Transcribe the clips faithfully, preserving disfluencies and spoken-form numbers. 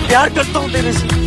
प्यार करता हूँ तेरे से।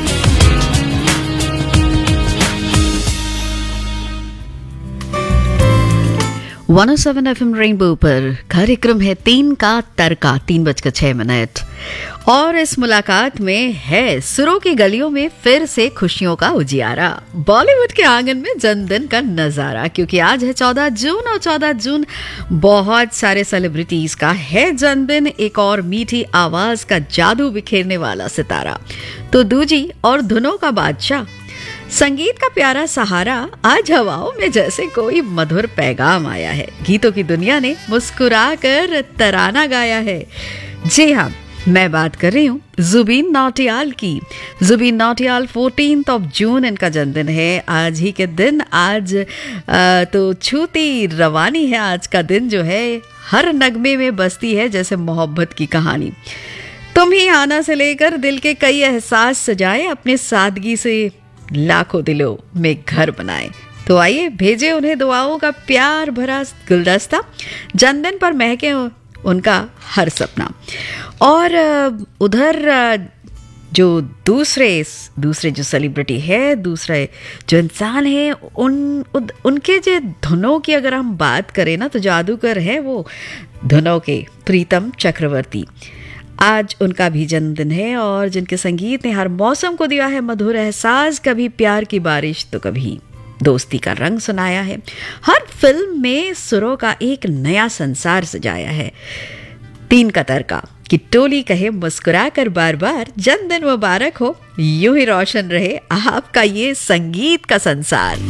One O seven F M rainbow पर कार्यक्रम है तीन का तड़का, तीन बजकर छह मिनट। और इस मुलाकात में है सुरों की गलियों में फिर से खुशियों का उजियारा, बॉलीवुड के आंगन में जन्मदिन का नजारा, क्योंकि आज है चौदह जून और चौदह जून बहुत सारे सेलिब्रिटीज का है जन्मदिन। एक और मीठी आवाज का जादू बिखेरने वाला सितारा तो दूजी और धुनों का बादशाह, संगीत का प्यारा सहारा, आज हवाओं में जैसे कोई मधुर पैगाम आया है। गीतों की दुनिया ने मुस्कुरा कर तराना गाया है। जी हाँ, मैं बात कर रही हूँ जुबीन नौटियाल की। जुबीन नौटियाल चौदह ऑफ जून इनका जन्मदिन है। आज ही के दिन आज आ, तो छूती रवानी है। आज का दिन जो है हर नगमे में बसती है जैसे मोहब्बत की कहानी। तुम ही आना से लेकर दिल के कई एहसास सजाए, अपने सादगी से लाखों दिलों में घर बनाए। तो आइए भेजे उन्हें दुआओं का प्यार भरा गुलदस्ता, जन्मदिन पर महके उनका हर सपना। और उधर जो दूसरे दूसरे जो सेलिब्रिटी है, दूसरे जो इंसान है, उन उनके जो धुनों की अगर हम बात करें ना, तो जादूगर है वो धुनों के प्रीतम चक्रवर्ती। आज उनका भी जन्मदिन है और जिनके संगीत ने हर मौसम को दिया है मधुर एहसास, कभी प्यार की बारिश तो कभी दोस्ती का रंग सुनाया है। हर फिल्म में सुरों का एक नया संसार सजाया है। तीन का तड़का कि टोली कहे मुस्कुरा कर बार बार, जन्मदिन मुबारक हो, यूं ही रोशन रहे आपका ये संगीत का संसार।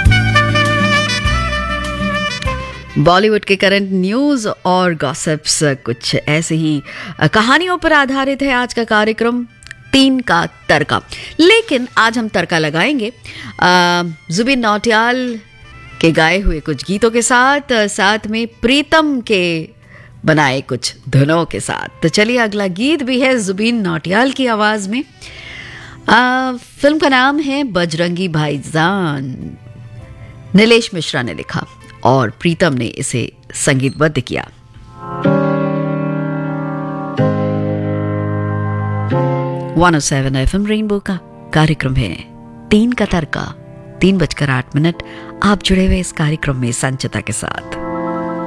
बॉलीवुड के करंट न्यूज और गॉसिप्स, कुछ ऐसे ही कहानियों पर आधारित है आज का कार्यक्रम तीन का तड़का। लेकिन आज हम तड़का लगाएंगे जुबीन नौटियाल के गाए हुए कुछ गीतों के साथ, साथ में प्रीतम के बनाए कुछ धुनों के साथ। तो चलिए, अगला गीत भी है जुबीन नौटियाल की आवाज में। आ, फिल्म का नाम है बजरंगी भाईजान। नीलेश मिश्रा ने लिखा और प्रीतम ने इसे संगीतबद्ध किया। One O seven F M rainbow का कार्यक्रम है तीन का तड़का, तीन बजकर आठ मिनट। आप जुड़े हुए इस कार्यक्रम में संचिता के साथ।